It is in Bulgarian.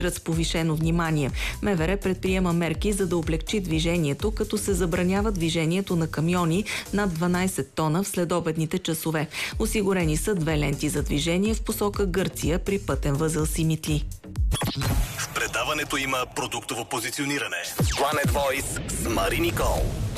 с повишено внимание. МВР предприема мерки, за да облегчи движението, като се забранява движението на камиони над 12 тона в следобедните часове. Осигурени са 2 ленти за движение в посока Гърция при пътен възел Симитли. В предаването има продуктово позициониране. Planet Voice с Мари Никол.